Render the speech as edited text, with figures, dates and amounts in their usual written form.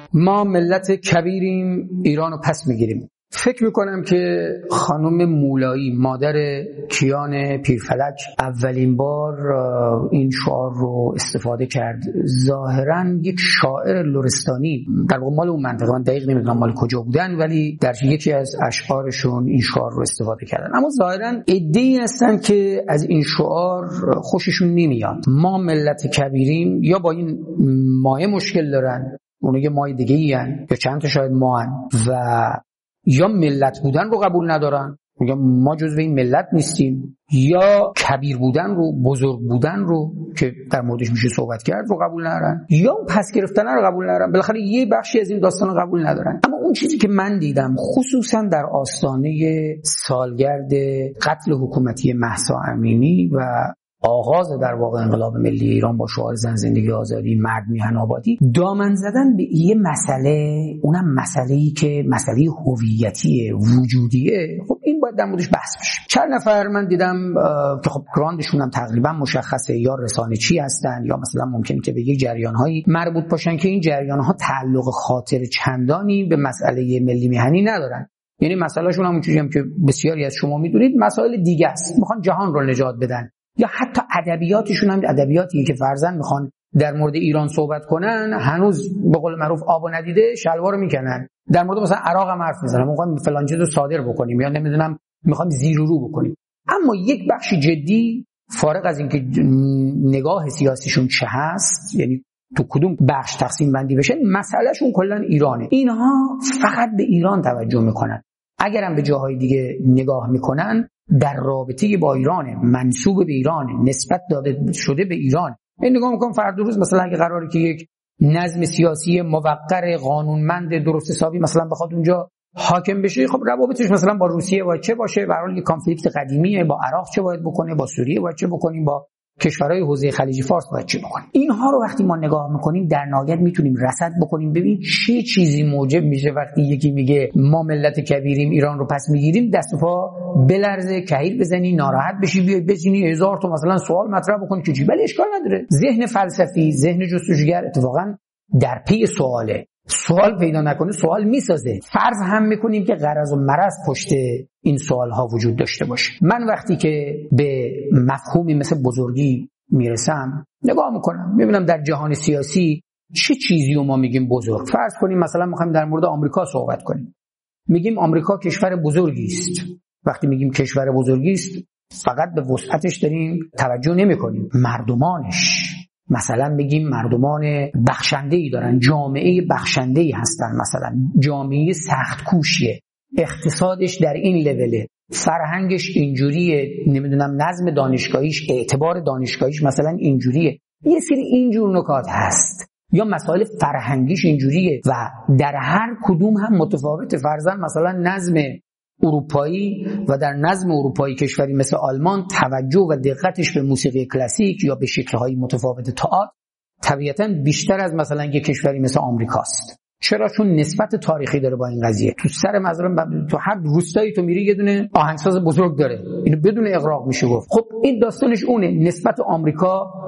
ما ملت کبیریم ایرانو پس میگیریم. فکر میکنم که خانم مولایی مادر کیان پیرفلک اولین بار این شعار رو استفاده کرد. ظاهراً یک شاعر لرستانی، در واقع مال اون منطقه، من دقیق نمیدونم مال کجا بودن، ولی در یکی از اشعارشون این شعار رو استفاده کردن. اما ظاهراً عده‌ای هستن که از این شعار خوششون نمیاد. ما ملت کبیریم، یا با این مایه مشکل دارن، اون یه مایه دیگه‌ای ان، یا چند تا شاید ما ان، و یا ملت بودن رو قبول ندارن، میگن ما جزو این ملت نیستیم، یا کبیر بودن رو، بزرگ بودن رو که در موردش میشه صحبت کرد رو قبول ندارن، یا پس گرفتن رو قبول ندارن. بالاخره یه بخشی از این داستان رو قبول ندارن. اما اون چیزی که من دیدم خصوصا در آستانه سالگرد قتل حکومتی مهسا امینی و آغاز در واقع انقلاب ملی ایران با شعار زن زندگی آزادی مرد میهن آبادی، دامن زدن به یه مسئله، اونم مسئله‌ای که مسئله هویتی وجودیه. خب این باید در موردش بحث بشه. چند نفر من دیدم که خب گراندشون هم تقریبا مشخصه، یا رسانه‌چی هستن یا مثلا ممکنه که به یک جریان‌هایی مربوط باشن که این جریان‌ها تعلق خاطر چندانی به مسئله ملی میهنی ندارن. یعنی مسئلهشون هم اونجوری هم که بسیاری از شما میدونید مسائل دیگه است، میخوان جهان رو نجات بدن، یا حتی ادبیاتشون هم ادبیاتیه که فرضاً میخوان در مورد ایران صحبت کنن، هنوز به قول معروف آب و ندیده شلوارو میکنن. در مورد مثلا عراق هم حرف میزنن، میخوایم فلان چیزو صادر بکنیم، یا نمیدونم میخوایم زیر و رو بکنیم. اما یک بخش جدی فارغ از اینکه نگاه سیاسیشون چه هست، یعنی تو کدوم بخش تقسیم بندی بشه، مسئلهشون کلا ایرانه. اینها فقط به ایران توجه میکنن. اگرم به جاهای دیگه نگاه میکنن، در رابطه با ایران، منسوب به ایران، نسبت داده شده به ایران. این نگاه میکنم فردا روز مثلا اگه قراره که یک نظم سیاسی موقر قانونمند درست حسابی مثلا بخواد اونجا حاکم بشه، خب روابطش مثلا با روسیه باید چه باشه، به هر حال یک کانفلیکت قدیمیه، با عراق چه باید بکنه، با سوریه باید چه بکنیم، با کشورهای حوزه خلیج فارس باید چه بکنیم. اینها رو وقتی ما نگاه میکنیم در نهایت میتونیم رصد بکنیم، ببین چه چیزی موجب میشه وقتی یکی میگه ما ملت کبیریم ایران رو پس میگیریم، دست و پا بلرزه، کهیر بزنی، ناراحت بشی، بیای بچینی هزار تا مثلا سوال مطرح بکنی که چی. ولی اشکال نداره. ذهن فلسفی، ذهن جستجوگر اتفاقا در پی سواله. سوال پیدا نکنه سوال میسازه. فرض هم میکنیم که غرض و مرض پشت این سوال ها وجود داشته باشه. من وقتی که به مفهومی مثل بزرگی میرسم نگاه میکنم، میبینم در جهان سیاسی چه چیزی رو ما میگیم بزرگ. فرض کنیم مثلا میخوایم در مورد آمریکا صحبت کنیم، میگیم آمریکا کشور بزرگی است. وقتی میگیم کشور بزرگی است فقط به وسعتش داریم توجه نمیکنیم، مردمانش، مثلا بگیم مردمان بخشنده‌ای دارن، جامعه بخشنده‌ای هستن، مثلا جامعه سخت کوشیه، اقتصادش در این لوله، فرهنگش اینجوریه، نمیدونم نظم دانشگاهیش، اعتبار دانشگاهیش مثلا اینجوریه. یه سری اینجور نکات هست. یا مسائل فرهنگیش اینجوریه و در هر کدوم هم متفاوته. فرضاً مثلا نظم اروپایی و در نظم اروپایی کشوری مثل آلمان توجه و دقتش به موسیقی کلاسیک یا به شکل‌های متفاوت تئاتر طبیعتاً بیشتر از مثلا یک کشوری مثل آمریکاست. چرا؟ چون نسبت تاریخی داره با این قضیه. تو سر مثلا تو هر روستایی تو میری یه دونه آهنگساز بزرگ داره، اینو بدون اغراق میشه گفت. خب این داستانش اونه، نسبت آمریکا